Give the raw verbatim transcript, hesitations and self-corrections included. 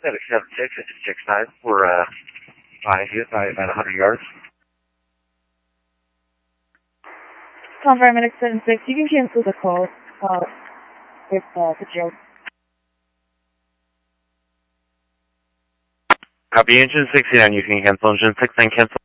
Medic seven six, engine six nine. We're uh, behind you by about one hundred yards. Convoy Medic seven six, you can cancel the call uh, with uh, the Joe. Copy, engine sixty-nine, you can cancel, engine six nine cancel.